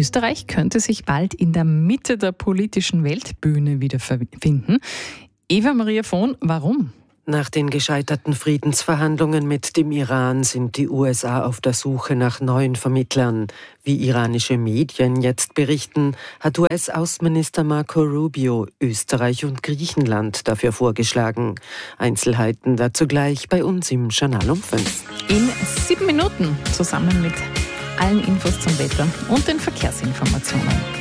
Österreich könnte sich bald in der Mitte der politischen Weltbühne wiederfinden. Eva-Maria Vohn, warum? Nach den gescheiterten Friedensverhandlungen mit dem Iran sind die USA auf der Suche nach neuen Vermittlern. Wie iranische Medien jetzt berichten, hat US-Außenminister Marco Rubio Österreich und Griechenland dafür vorgeschlagen. Einzelheiten dazu gleich bei uns im Journal um 5. In 7 Minuten zusammen mit allen Infos zum Wetter und den Verkehrsinformationen.